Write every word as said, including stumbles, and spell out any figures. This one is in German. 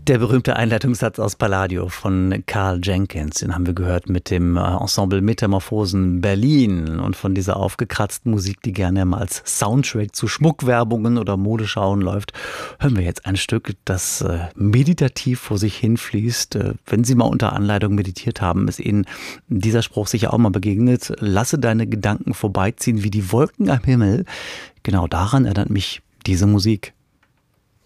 Der berühmte Einleitungssatz aus Palladio von Karl Jenkins, den haben wir gehört mit dem Ensemble Metamorphosen Berlin und von dieser aufgekratzten Musik, die gerne mal als Soundtrack zu Schmuckwerbungen oder Modeschauen läuft, hören wir jetzt ein Stück, das meditativ vor sich hinfließt. Wenn Sie mal unter Anleitung meditiert haben, ist Ihnen dieser Spruch sicher auch mal begegnet: Lasse deine Gedanken vorbeiziehen wie die Wolken am Himmel. Genau daran erinnert mich diese Musik.